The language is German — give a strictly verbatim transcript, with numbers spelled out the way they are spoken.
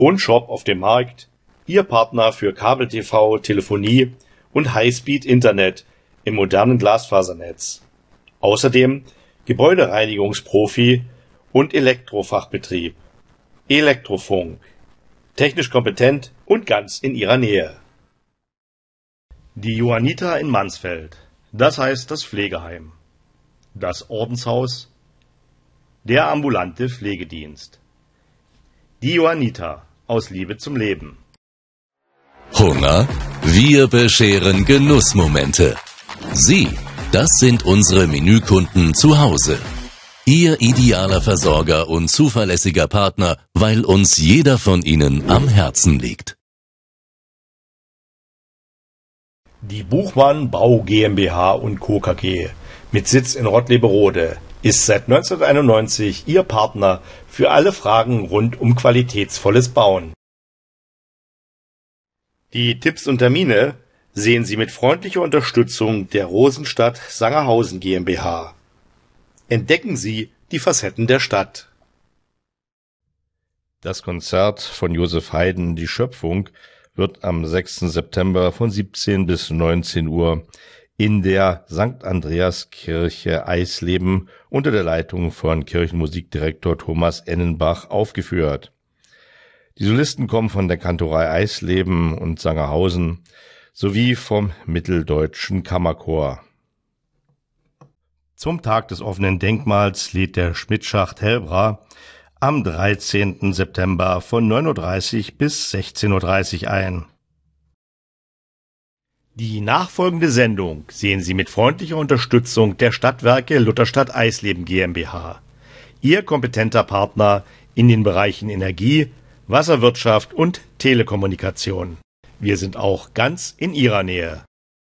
und Shop auf dem Markt, Ihr Partner für Kabel-T V, Telefonie und Highspeed-Internet im modernen Glasfasernetz. Außerdem Gebäudereinigungsprofi und Elektrofachbetrieb. Elektrofunk. Technisch kompetent und ganz in Ihrer Nähe. Die Johanniter in Mansfeld, das heißt das Pflegeheim. Das Ordenshaus, der ambulante Pflegedienst. Die Johanniter, aus Liebe zum Leben. Hunger? Wir bescheren Genussmomente. Sie, das sind unsere Menükunden zu Hause. Ihr idealer Versorger und zuverlässiger Partner, weil uns jeder von ihnen am Herzen liegt. Die Buchmann Bau GmbH und Co. K G mit Sitz in Rottleberode ist seit neunzehnhunderteinundneunzig Ihr Partner für alle Fragen rund um qualitätsvolles Bauen. Die Tipps und Termine sehen Sie mit freundlicher Unterstützung der Rosenstadt Sangerhausen GmbH. Entdecken Sie die Facetten der Stadt. Das Konzert von Josef Haydn, Die Schöpfung, wird am sechsten September von siebzehn bis neunzehn Uhr in der Sankt Andreas Kirche Eisleben unter der Leitung von Kirchenmusikdirektor Thomas Ennenbach aufgeführt. Die Solisten kommen von der Kantorei Eisleben und Sangerhausen sowie vom Mitteldeutschen Kammerchor. Zum Tag des offenen Denkmals lädt der Schmidtschacht Helbra am dreizehnten September von neun Uhr dreißig bis sechzehn Uhr dreißig ein. Die nachfolgende Sendung sehen Sie mit freundlicher Unterstützung der Stadtwerke Lutherstadt Eisleben GmbH. Ihr kompetenter Partner in den Bereichen Energie, Wasserwirtschaft und Telekommunikation. Wir sind auch ganz in Ihrer Nähe.